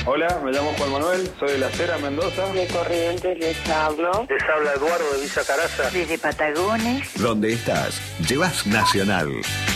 Hola, me llamo Juan Manuel, soy de La Cera, Mendoza. De Corrientes les hablo. Les habla Eduardo de Villa Caraza. Desde Patagones. Donde estás, llevas Nacional.